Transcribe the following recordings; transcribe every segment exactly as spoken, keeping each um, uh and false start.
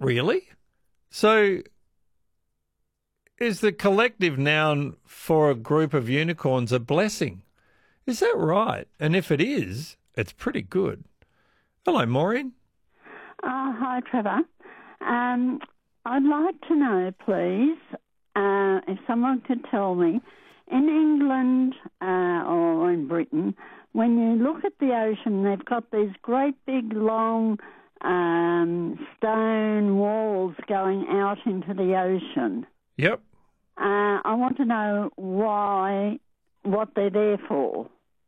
Really? So is the collective noun for a group of unicorns a blessing? Is that right? And if it is, it's pretty good. Hello, Maureen. Uh, hi, Trevor. Um, I'd like to know, please, uh, if someone could tell me, in England uh, or in Britain, when you look at the ocean, they've got these great big long um, stone walls going out into the ocean. Yep. Uh, I want to know why, what they're there for.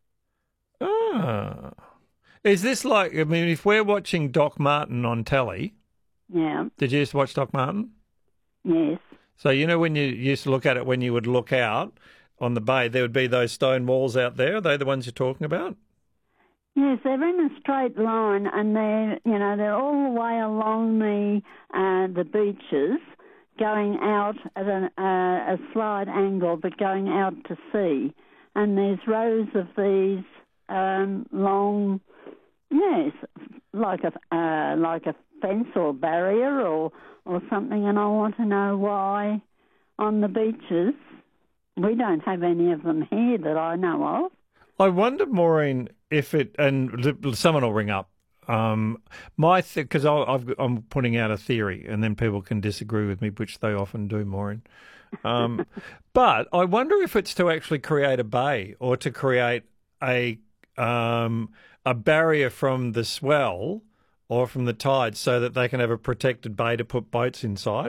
Ah. Is this like, I mean, if we're watching Doc Martin on telly... Yeah. Did you used to watch Doc Martin? Yes. So, you know, when you used to look at it, when you would look out on the bay, there would be those stone walls out there. Are they the ones you're talking about? Yes, they're in a straight line, and they're, you know, they're all the way along the uh, the beaches, going out at an, uh, a slight angle, but going out to sea. And there's rows of these um, long, yes, like a uh, like a fence or barrier or or something. And I want to know why on the beaches we don't have any of them here that I know of. I wonder, Maureen, if it, and someone will ring up. Um, my because th- I've I'm putting out a theory, and then people can disagree with me, which they often do, Maureen. Um, but I wonder if it's to actually create a bay or to create a um, a barrier from the swell or from the tide, so that they can have a protected bay to put boats inside.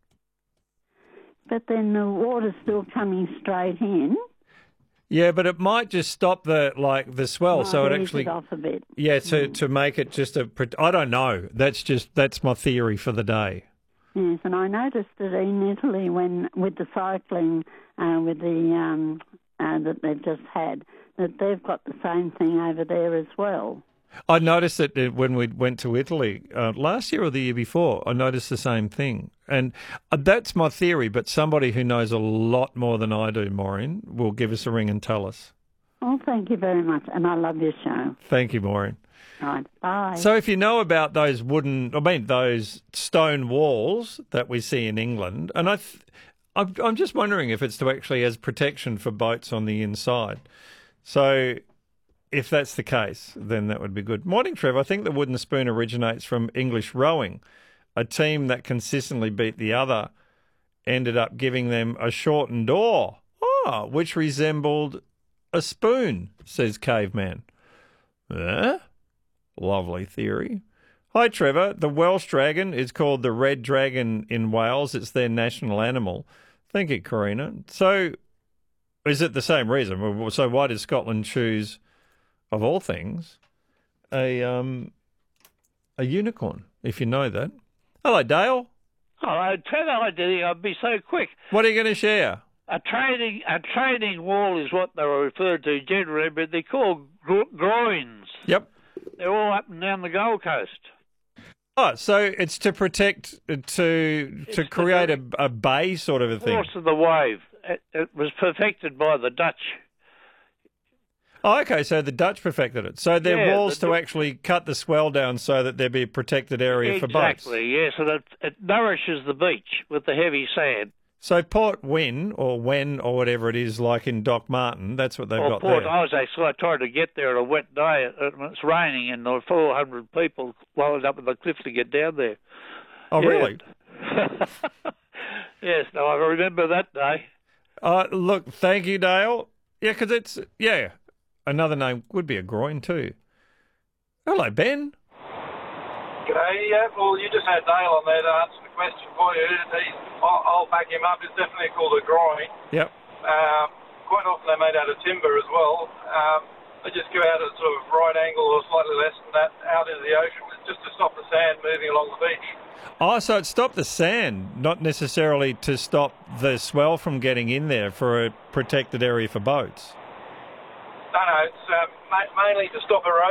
But then the water's still coming straight in. Yeah, but it might just stop the like the swell, Might so it ease actually it off a bit. Yeah, to to make it just a. I don't know. That's just that's my theory for the day. Yes, and I noticed it in Italy when with the cycling uh, with the um, uh, that they've just had, that they've got the same thing over there as well. I noticed it when we went to Italy uh, last year or the year before. I noticed the same thing, and uh, that's my theory. But somebody who knows a lot more than I do, Maureen, will give us a ring and tell us. Well, thank you very much, and I love your show. Thank you, Maureen. Right, bye. So if you know about those wooden, I mean those stone walls that we see in England, and I, th- I'm, I'm just wondering if it's to actually as protection for boats on the inside. So if that's the case, then that would be good. Morning, Trev. I think the wooden spoon originates from English rowing. A team that consistently beat the other ended up giving them a shortened oar, oh, which resembled a spoon, says Caveman. Eh? Lovely theory. Hi, Trevor. The Welsh dragon is called the red dragon in Wales. It's their national animal. Thank you, Karina. So is it the same reason? So why did Scotland choose, of all things, a um a unicorn, if you know that? Hello, Dale. Hello, Trevor. I did. I'd be so quick. What are you going to share? A trading a trading wall is what they were referred to generally, but they're called gro- groins. Yep. They're all up and down the Gold Coast. Oh, so it's to protect, to It's to create a, a bay sort of a thing. Force of the wave. It, it was perfected by the Dutch. Oh, okay, so the Dutch perfected it. So their Yeah, walls the- to actually cut the swell down so that there be a protected area for boats. Exactly, yes, and it, it nourishes the beach with the heavy sand. So Port Wyn, or Wen, or whatever it is, like in Doc Martin, that's what they've Or got Port, there. I was actually I tried to get there on a wet day. It, it's raining, and there were four hundred people loaded up on the cliff to get down there. Oh, Yeah. really? Yes, no, I remember that day. Uh, look, thank you, Dale. Yeah, because it's, yeah, another name would be a groin too. Hello, Ben. G'day, yeah, well, you just had Dale on there to answer the question for you. He's, I'll, I'll back him up. It's definitely called a groin. Yep. Um, quite often they're made out of timber as well. Um, they just go out at sort of right angle or slightly less than that out into the ocean, just to stop the sand moving along the beach. Oh, so it stopped the sand, not necessarily to stop the swell from getting in there for a protected area for boats. No, no, it's um, ma- mainly to stop erosion.